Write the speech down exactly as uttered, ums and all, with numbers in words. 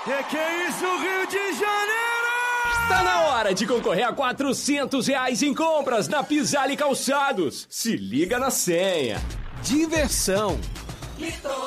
É que é isso, Rio de Janeiro! Tá na hora de concorrer a quatrocentos reais em compras na Pisale Calçados. Se liga na senha. Diversão.